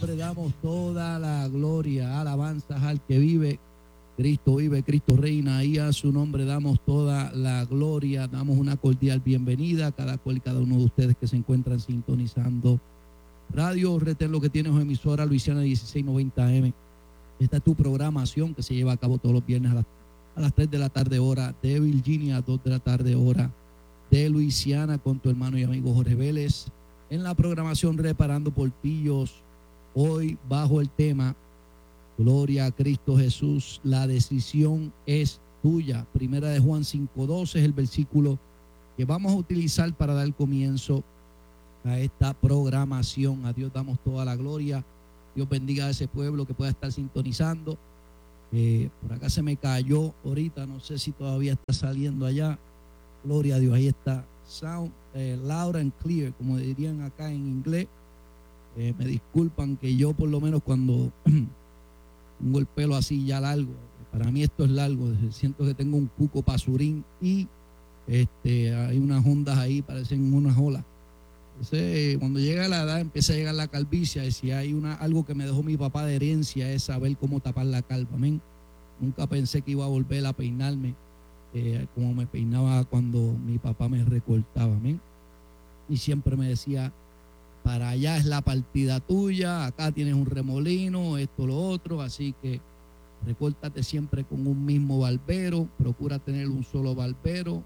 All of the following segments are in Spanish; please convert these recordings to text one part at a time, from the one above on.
nombre damos toda la gloria, alabanzas al que vive, Cristo reina, y a su nombre damos toda la gloria. Damos una cordial bienvenida a cada cual y cada uno de ustedes que se encuentran sintonizando Radio Retén, lo que tiene es emisora Luisiana 1690 AM. Esta es tu programación que se lleva a cabo todos los viernes a las 3 de la tarde hora de Virginia, 2 de la tarde hora de Luisiana, con tu hermano y amigo Jorge Vélez. En la programación Reparando Portillos, hoy bajo el tema Gloria a Cristo Jesús, la decisión es tuya. Primera de Juan 5:12 es el versículo que vamos a utilizar para dar comienzo a esta programación. A Dios damos toda la gloria. Dios bendiga a ese pueblo que pueda estar sintonizando. Por acá se me cayó ahorita, no sé si todavía está saliendo allá. Gloria a Dios, ahí está. Sound loud and clear, como dirían acá en inglés. Me disculpan que yo por lo menos cuando tengo el pelo así ya largo, para mí esto es largo, siento que tengo un cuco pasurín y hay unas ondas ahí, parecen unas olas. Entonces, cuando llega la edad, empieza a llegar la calvicie, y si hay algo que me dejó mi papá de herencia es saber cómo tapar la calva, amén. Nunca pensé que iba a volver a peinarme como me peinaba cuando mi papá me recortaba, amén. Y siempre me decía, para allá es la partida tuya, acá tienes un remolino, esto, lo otro, así que recórtate siempre con un mismo barbero, procura tener un solo barbero,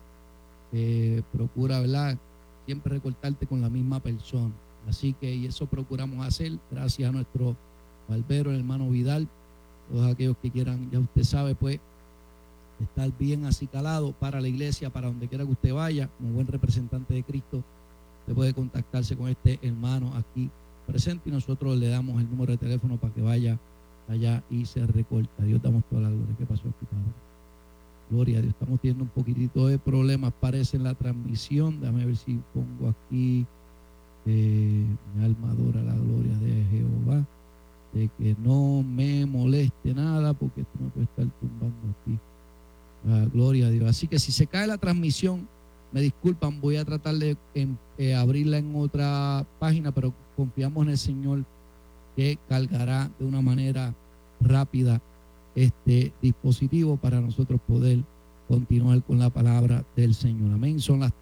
procura, ¿verdad?, siempre recortarte con la misma persona. Así que y eso procuramos hacer, gracias a nuestro barbero, el hermano Vidal. Todos aquellos que quieran, ya usted sabe, pues, estar bien acicalado para la iglesia, para donde quiera que usted vaya, como buen representante de Cristo, usted puede contactarse con este hermano aquí presente y nosotros le damos el número de teléfono para que vaya allá y se recorta. Dios damos toda la gloria. ¿Qué pasó aquí, padre? Gloria a Dios. Estamos teniendo un poquitito de problemas, parece, en la transmisión. Déjame ver si pongo aquí mi alma adora la gloria de Jehová, de que no me moleste nada, porque esto me puede estar tumbando aquí. Gloria a Dios. Así que si se cae la transmisión, me disculpan, voy a tratar de abrirla en otra página, pero confiamos en el Señor que cargará de una manera rápida este dispositivo para nosotros poder continuar con la palabra del Señor. Amén. Son las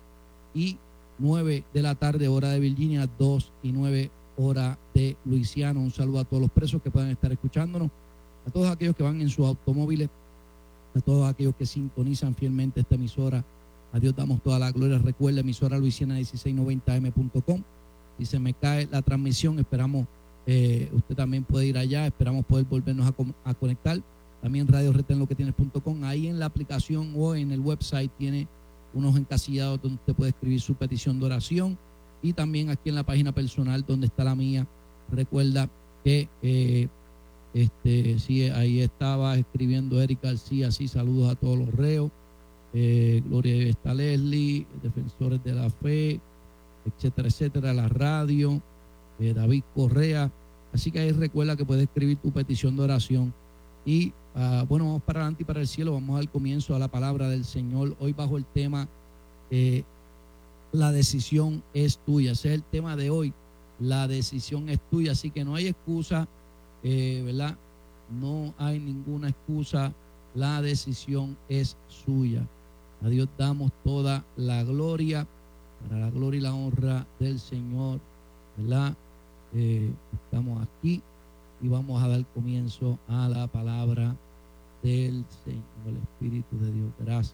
3:09 de la tarde, hora de Virginia, 2:09 hora de Luisiana. Un saludo a todos los presos que puedan estar escuchándonos, a todos aquellos que van en sus automóviles, a todos aquellos que sintonizan fielmente esta emisora. A Dios damos toda la gloria. Recuerda, emisora Luisiana 1690am.com. Si se me cae la transmisión, esperamos, usted también puede ir allá, esperamos poder volvernos a conectar. También Radio Retén, lo que tienes.com. Ahí en la aplicación o en el website tiene unos encasillados donde usted puede escribir su petición de oración. Y también aquí en la página personal donde está la mía. Recuerda que sí, ahí estaba escribiendo Eric García, sí, saludos a todos los reos, gloria a Dios, está Leslie, Defensores de la Fe, etcétera, etcétera, la radio, David Correa. Así que ahí recuerda que puedes escribir tu petición de oración. Y bueno, vamos para adelante y para el cielo. Vamos al comienzo a la palabra del Señor, hoy bajo el tema la decisión es tuya. Ese es el tema de hoy, la decisión es tuya. Así que no hay excusa, ¿verdad? No hay ninguna excusa, la decisión es suya. A Dios damos toda la gloria, para la gloria y la honra del Señor, ¿verdad? Estamos aquí y vamos a dar comienzo a la palabra del Señor, el Espíritu de Dios. Gracias.